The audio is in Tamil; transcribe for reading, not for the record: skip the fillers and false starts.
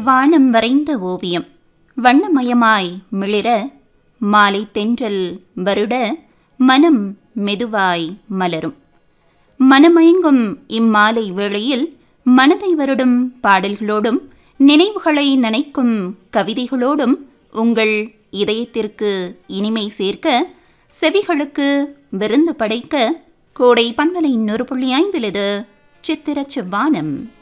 வானம் வரைந்த ஓவியம் வண்ணமயமாய் மிளிர மாலை தென்றல் வருட மனம் மெதுவாய் மலரும். மனமயங்கும் இம்மாலை வேளையில் மனதை வருடும் பாடல்களோடும் நினைவுகளை நனைக்கும் கவிதைகளோடும் உங்கள் இதயத்திற்கு இனிமை சேர்க்க செவிகளுக்கு விருந்து படைக்க கோடை பந்தலை 100.5 சித்திரச் செவ்வானம்.